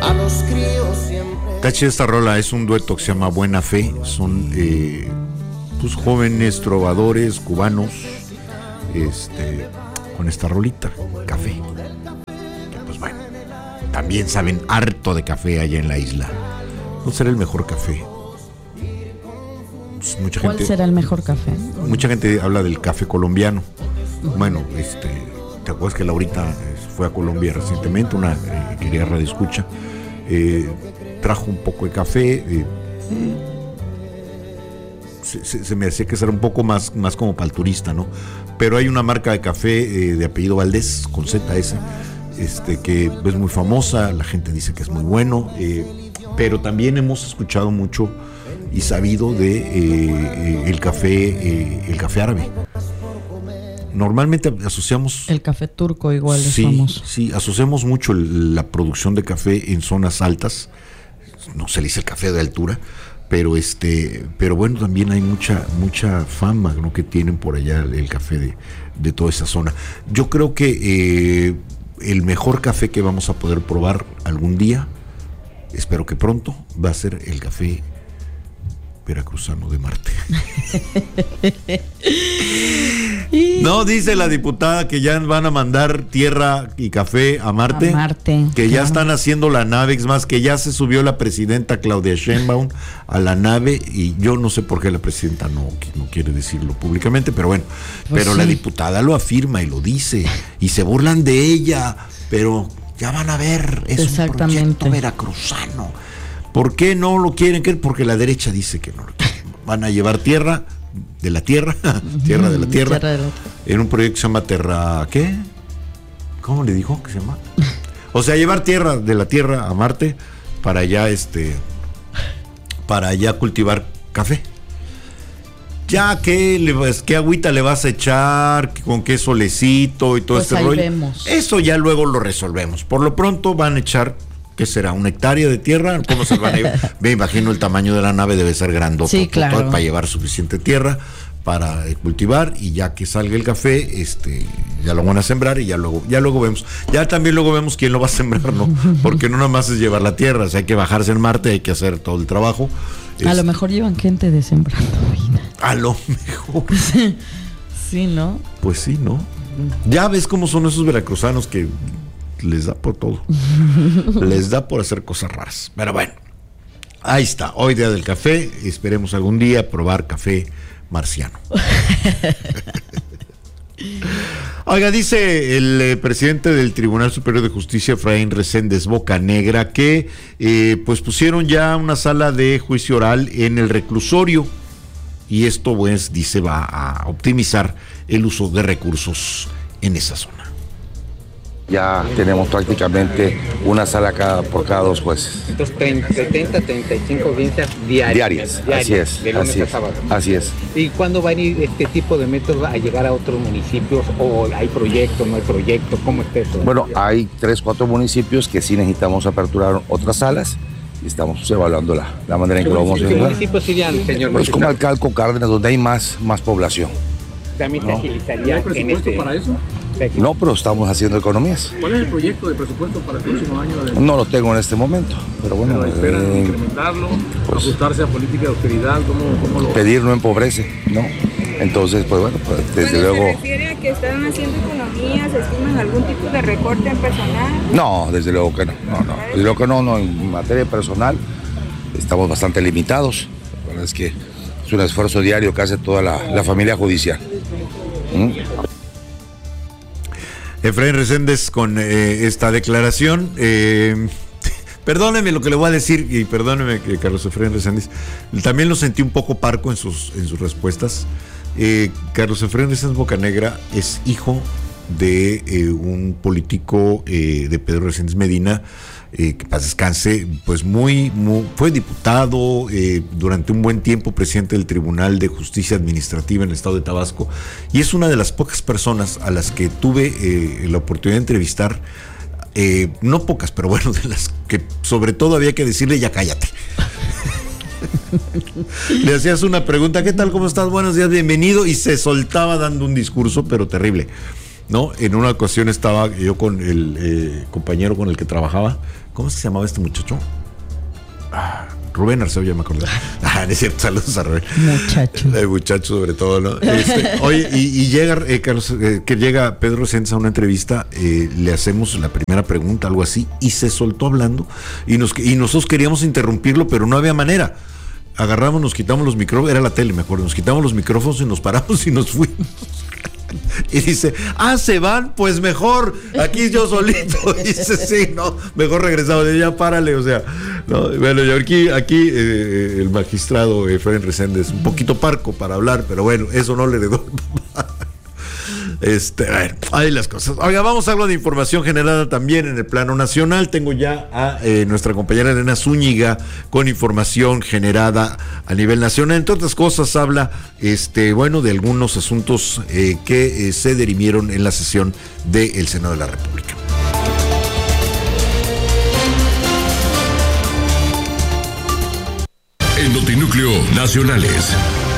Está chida esta rola, es un dueto que se llama Buena Fe. Son pues jóvenes trovadores cubanos con esta rolita, Café. Que pues bueno, también saben harto de café allá en la isla. ¿Cuál será el mejor café? Pues ¿Cuál será el mejor café? Mucha gente habla del café colombiano. Bueno, ¿te acuerdas que Laurita fue a Colombia recientemente? Una querida radioescucha. Trajo un poco de café. Se me hacía que era un poco más como para el turista, ¿no? Pero hay una marca de café de apellido Valdés, con ZS, que es muy famosa, la gente dice que es muy bueno, pero también hemos escuchado mucho y sabido de el café árabe. Normalmente asociamos... El café turco igual es sí, famoso. Sí, asociamos mucho la producción de café en zonas altas. No se le dice el café de altura, pero bueno, también hay mucha fama, ¿no?, que tienen por allá el café de toda esa zona. Yo creo que el mejor café que vamos a poder probar algún día, espero que pronto, va a ser el café veracruzano de Marte. No, dice la diputada que ya van a mandar tierra y café a Marte. Que ya están haciendo la nave, es más, que ya se subió la presidenta Claudia Sheinbaum a la nave, y yo no sé por qué la presidenta no quiere decirlo públicamente, pero bueno, pero sí. La diputada lo afirma y lo dice, y se burlan de ella, pero ya van a ver, es un proyecto veracruzano. ¿Por qué no lo quieren querer? Porque la derecha dice que no lo quieren. Van a llevar tierra de la tierra, tierra de la tierra, en un proyecto que se llama Terra, ¿qué? ¿Cómo le dijo que se llama? O sea, llevar tierra de la tierra a Marte para allá, para allá cultivar café. Ya qué agüita le vas a echar, con qué solecito y todo pues este rollo. Vemos. Eso ya luego lo resolvemos. Por lo pronto van a echar, ¿qué será? ¿1 hectárea de tierra? ¿Cómo se van a llevar? Me imagino el tamaño de la nave debe ser grandote, sí, claro, para llevar suficiente tierra para cultivar, y ya que salga el café, ya lo van a sembrar, y ya luego vemos. Ya también luego vemos quién lo va a sembrar, ¿no? Porque no nada más es llevar la tierra, o sea, hay que bajarse en Marte, hay que hacer todo el trabajo. A lo mejor llevan gente de sembrando vida. A lo mejor. Sí, ¿no? Pues sí, ¿no? Ya ves cómo son esos veracruzanos que les da por todo. Les da por hacer cosas raras. Pero bueno, ahí está. Hoy día del café. Esperemos algún día probar café marciano. Oiga, dice el presidente del Tribunal Superior de Justicia, Efraín Reséndez Bocanegra, que pues pusieron ya una sala de juicio oral en el reclusorio, y esto pues dice va a optimizar el uso de recursos en esa zona. Ya tenemos prácticamente una sala por cada 2 jueces. Entonces 70, 35 audiencias diarias. Así es. De lunes a sábado. Así es. ¿Y cuándo va a ir este tipo de métodos a llegar a otros municipios? ¿O hay proyecto, no hay proyecto? ¿Cómo está eso? Bueno, hay 3, 4 municipios que sí necesitamos aperturar otras salas, y estamos evaluando la manera en que lo vamos a hacer. ¿Qué municipios serían, señor? Pues como Alcalco, Cárdenas, donde hay más población. ¿También se agilizaría en este para eso? No, pero estamos haciendo economías. ¿Cuál es el proyecto de presupuesto para el próximo año? No lo tengo en este momento, pero bueno. ¿Pero esperan incrementarlo, pues, ajustarse a política de austeridad? ¿Cómo lo... Pedir no empobrece, ¿no? Entonces, pues bueno, desde luego... ¿Se refiere a que están haciendo economías, estiman algún tipo de recorte en personal? No, desde luego que no. Desde luego que no, en materia personal estamos bastante limitados. La verdad es que es un esfuerzo diario que hace toda la familia judicial. Efraín Reséndez con esta declaración. Perdóneme lo que le voy a decir, y perdóneme que Carlos Efraín Reséndez, también lo sentí un poco parco en sus respuestas. Carlos Efraín Reséndez Bocanegra es hijo de un político de Pedro Reséndez Medina, que paz descanse, pues fue diputado durante un buen tiempo, presidente del Tribunal de Justicia Administrativa en el estado de Tabasco, y es una de las pocas personas a las que tuve la oportunidad de entrevistar, no pocas, pero bueno, de las que sobre todo había que decirle ya cállate. Le hacías una pregunta, ¿qué tal? ¿Cómo estás? Buenos días, bienvenido, y se soltaba dando un discurso, pero terrible. ¿no? En una ocasión estaba yo con el compañero con el que trabajaba. ¿Cómo se llamaba este muchacho? Rubén Arceo, ya me acuerdo. No es cierto, saludos a Rubén. Muchacho. Muchacho sobre todo, ¿no? Oye, y llega, Carlos, que llega Pedro Sáenz a una entrevista, le hacemos la primera pregunta, algo así, y se soltó hablando, y nosotros queríamos interrumpirlo, pero no había manera. Agarramos, nos quitamos los micrófonos, era la tele, me acuerdo, nos quitamos los micrófonos y nos paramos y nos fuimos. Y dice, se van, pues mejor, aquí yo solito. Y dice, sí, no, mejor regresamos, ya párale, o sea, no, bueno, yo aquí el magistrado Efraín Reséndez, un poquito parco para hablar, pero bueno, eso no le heredó. Bueno, ahí las cosas. Oiga, vamos a algo de información generada también en el plano nacional. Tengo ya a nuestra compañera Elena Zúñiga con información generada a nivel nacional. Entre otras cosas, habla de algunos asuntos que se dirimieron en la sesión del Senado de la República. En Notinúcleo Nacionales.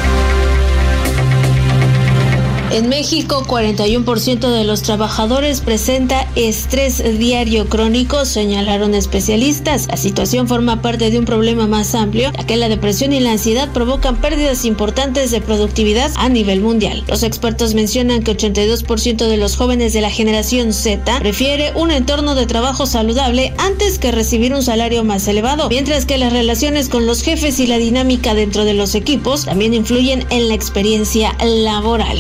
En México, 41% de los trabajadores presenta estrés diario crónico, señalaron especialistas. La situación forma parte de un problema más amplio, ya que la depresión y la ansiedad provocan pérdidas importantes de productividad a nivel mundial. Los expertos mencionan que 82% de los jóvenes de la generación Z prefiere un entorno de trabajo saludable antes que recibir un salario más elevado, mientras que las relaciones con los jefes y la dinámica dentro de los equipos también influyen en la experiencia laboral.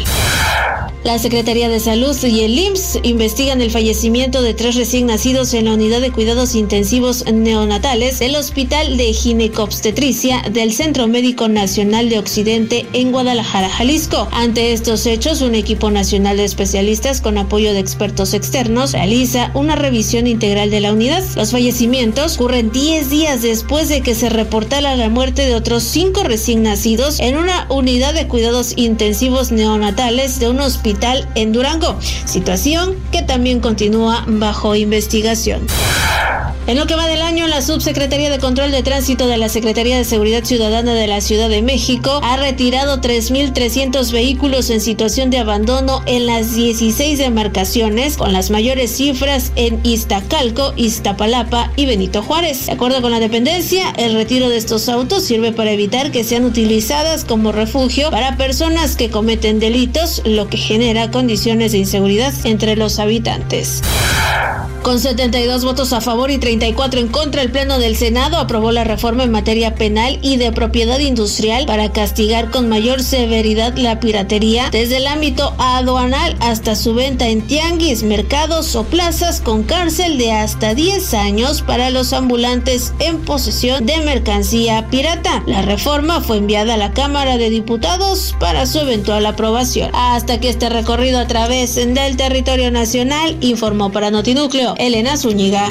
La Secretaría de Salud y el IMSS investigan el fallecimiento de 3 recién nacidos en la unidad de cuidados intensivos neonatales del Hospital de Ginecobstetricia del Centro Médico Nacional de Occidente en Guadalajara, Jalisco. Ante estos hechos, un equipo nacional de especialistas con apoyo de expertos externos realiza una revisión integral de la unidad. Los fallecimientos ocurren 10 días después de que se reportara la muerte de otros 5 recién nacidos en una unidad de cuidados intensivos neonatales de un hospital en Durango, situación que también continúa bajo investigación. En lo que va del año, la Subsecretaría de Control de Tránsito de la Secretaría de Seguridad Ciudadana de la Ciudad de México ha retirado 3,300 vehículos en situación de abandono en las 16 demarcaciones, con las mayores cifras en Iztacalco, Iztapalapa y Benito Juárez. De acuerdo con la dependencia, el retiro de estos autos sirve para evitar que sean utilizadas como refugio para personas que cometen delitos, lo que genera condiciones de inseguridad entre los habitantes. Con 72 votos a favor y 34 en contra, el Pleno del Senado aprobó la reforma en materia penal y de propiedad industrial para castigar con mayor severidad la piratería desde el ámbito aduanal hasta su venta en tianguis, mercados o plazas, con cárcel de hasta 10 años para los ambulantes en posesión de mercancía pirata. La reforma fue enviada a la Cámara de Diputados para su eventual aprobación. Hasta que este recorrido a través del territorio nacional, informó para Notinúcleo Elena Zúñiga.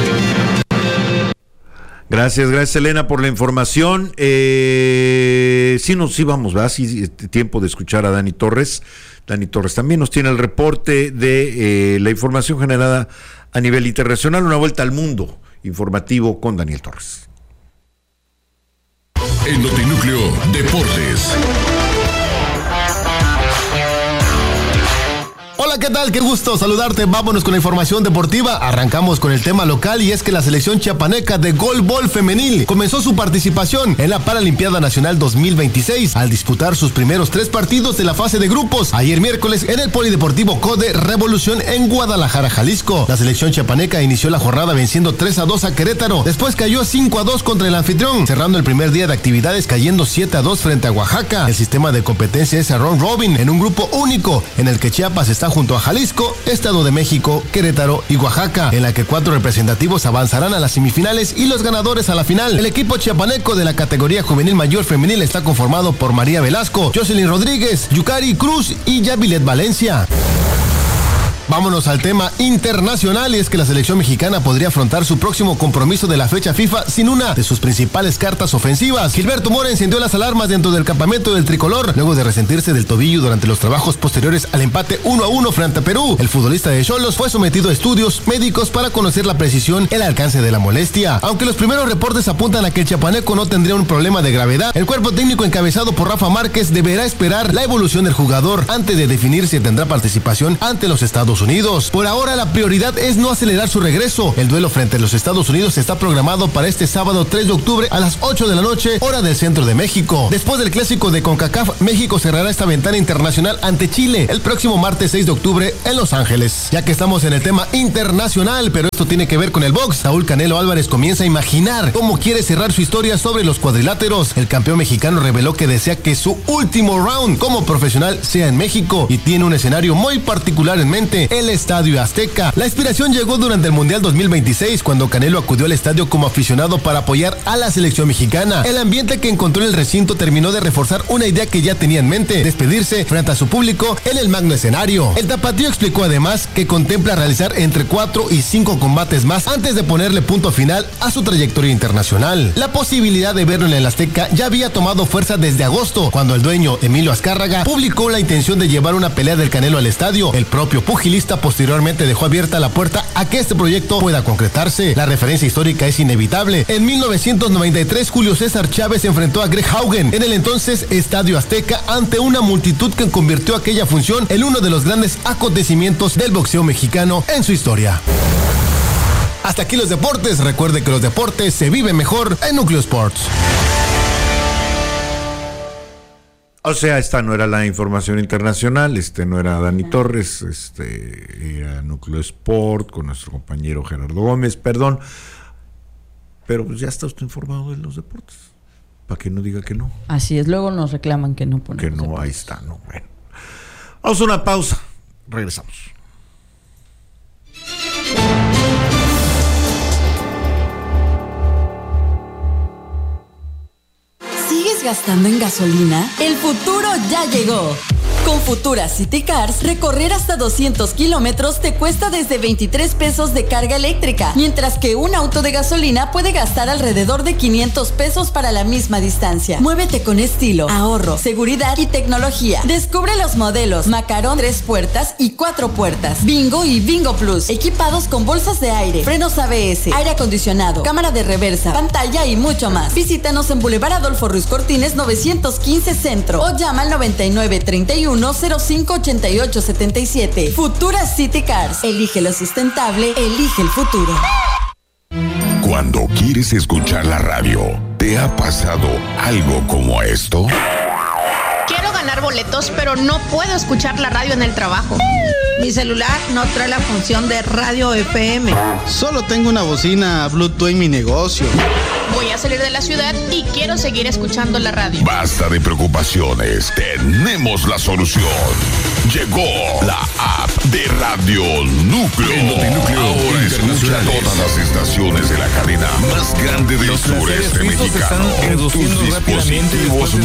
Gracias Elena por la información. Sí vamos, ¿verdad? Sí, tiempo de escuchar a Dani Torres. Dani Torres también nos tiene el reporte de la información generada a nivel internacional. Una vuelta al mundo informativo con Daniel Torres. En Notinúcleo Deportes. Hola, ¿qué tal? Qué gusto saludarte. Vámonos con la información deportiva. Arrancamos con el tema local y es que la selección chiapaneca de golbol femenil comenzó su participación en la Paralimpiada Nacional 2026 al disputar sus primeros 3 partidos de la fase de grupos ayer miércoles en el Polideportivo CODE Revolución en Guadalajara, Jalisco. La selección chiapaneca inició la jornada venciendo 3-2 a Querétaro, después cayó 5-2 contra el anfitrión, cerrando el primer día de actividades cayendo 7-2 frente a Oaxaca. El sistema de competencia es a round robin en un grupo único en el que Chiapas está junto a Jalisco, Estado de México, Querétaro y Oaxaca, en la que 4 representativos avanzarán a las semifinales y los ganadores a la final. El equipo chiapaneco de la categoría juvenil mayor femenil está conformado por María Velasco, Jocelyn Rodríguez, Yukari Cruz y Yavilet Valencia. Vámonos al tema internacional, y es que la selección mexicana podría afrontar su próximo compromiso de la fecha FIFA sin una de sus principales cartas ofensivas. Gilberto Mora encendió las alarmas dentro del campamento del tricolor luego de resentirse del tobillo durante los trabajos posteriores al empate 1-1 frente a Perú. El futbolista de Xolos fue sometido a estudios médicos para conocer la precisión y el alcance de la molestia. Aunque los primeros reportes apuntan a que el chiapaneco no tendría un problema de gravedad, el cuerpo técnico encabezado por Rafa Márquez deberá esperar la evolución del jugador antes de definir si tendrá participación ante los Estados Unidos. Por ahora, la prioridad es no acelerar su regreso. El duelo frente a los Estados Unidos está programado para este sábado 3 de octubre a las 8 de la noche, hora del centro de México. Después del clásico de CONCACAF, México cerrará esta ventana internacional ante Chile el próximo martes 6 de octubre en Los Ángeles. Ya que estamos en el tema internacional, pero esto tiene que ver con el box, Saúl Canelo Álvarez comienza a imaginar cómo quiere cerrar su historia sobre los cuadriláteros. El campeón mexicano reveló que desea que su último round como profesional sea en México y tiene un escenario muy particular en mente, el Estadio Azteca. La inspiración llegó durante el Mundial 2026, cuando Canelo acudió al estadio como aficionado para apoyar a la selección mexicana. El ambiente que encontró en el recinto terminó de reforzar una idea que ya tenía en mente: despedirse frente a su público en el magno escenario. El tapatío explicó además que contempla realizar entre 4 y 5 combates más antes de ponerle punto final a su trayectoria internacional. La posibilidad de verlo en el Azteca ya había tomado fuerza desde agosto, cuando el dueño Emilio Azcárraga publicó la intención de llevar una pelea del Canelo al estadio. El propio pugilista posteriormente dejó abierta la puerta a que este proyecto pueda concretarse. La referencia histórica es inevitable. En 1993, Julio César Chávez enfrentó a Greg Haugen en el entonces Estadio Azteca ante una multitud que convirtió aquella función en uno de los grandes acontecimientos del boxeo mexicano en su historia. Hasta aquí los deportes. Recuerde que los deportes se viven mejor en Núcleo Sports. O sea, esta no era la información internacional, no era Dani Torres, era Núcleo Sport con nuestro compañero Gerardo Gómez, perdón. Pero pues ya está usted informado de los deportes, para que no diga que no. Así es, luego nos reclaman que no ponemos. Que no, deportes. Ahí está, no, bueno. Vamos a una pausa, regresamos. ¿Sigues gastando en gasolina? El futuro ya llegó. Con Futura City Cars, recorrer hasta 200 kilómetros te cuesta desde 23 pesos de carga eléctrica, mientras que un auto de gasolina puede gastar alrededor de 500 pesos para la misma distancia. Muévete con estilo, ahorro, seguridad y tecnología. Descubre los modelos Macaron 3 puertas y 4 puertas, Bingo y Bingo Plus, equipados con bolsas de aire, frenos ABS, aire acondicionado, cámara de reversa, pantalla y mucho más. Visítanos en Boulevard Adolfo Ruiz Cortines 915 Centro o llama al 9931-058877. Futura City Cars. Elige lo sustentable, elige el futuro. Cuando quieres escuchar la radio, ¿te ha pasado algo como esto? Quiero ganar boletos, pero no puedo escuchar la radio en el trabajo. Mi celular no trae la función de radio FM. Solo tengo una bocina Bluetooth en mi negocio. Voy a salir de la ciudad y quiero seguir escuchando la radio. Basta de preocupaciones, tenemos la solución. Llegó la app de Radio Núcleo. Ahora escucha todas las estaciones de la cadena más grande del sureste mexicano. Tus dispositivos